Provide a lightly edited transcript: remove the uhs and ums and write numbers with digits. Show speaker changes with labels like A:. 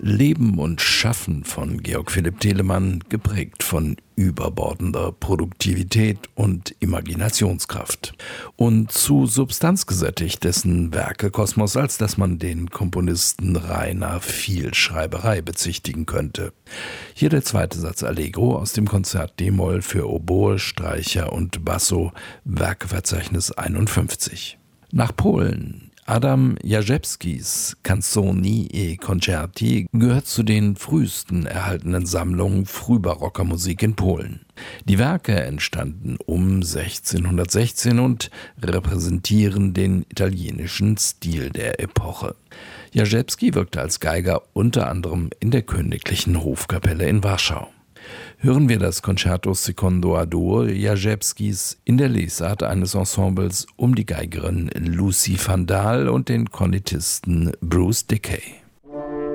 A: Leben und Schaffen von Georg Philipp Telemann, geprägt von überbordender Produktivität und Imaginationskraft. Und zu substanzgesättigt dessen Werkekosmos, als dass man den Komponisten reiner Vielschreiberei bezichtigen könnte. Hier der zweite Satz Allegro aus dem Konzert D-Moll für Oboe, Streicher und Basso, Werkeverzeichnis 51. Nach Polen. Adam Jaszewskis Canzoni e Concerti gehört zu den frühesten erhaltenen Sammlungen frühbarocker Musik in Polen. Die Werke entstanden um 1616 und repräsentieren den italienischen Stil der Epoche. Jaszewski wirkte als Geiger unter anderem in der Königlichen Hofkapelle in Warschau. Hören wir das Concerto Secondo a Dur Jaszewskis in der Lesart eines Ensembles um die Geigerin Lucy van Dahl und den Kornettisten Bruce Dickey.